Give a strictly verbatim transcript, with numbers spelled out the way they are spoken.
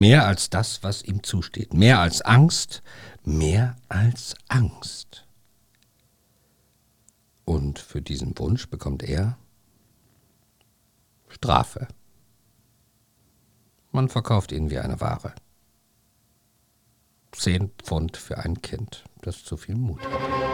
Mehr als das, was ihm zusteht. Mehr als Angst, mehr als Angst. Und für diesen Wunsch bekommt er Strafe. Man verkauft ihn wie eine Ware. Zehn Pfund für ein Kind, das zu viel Mut hat.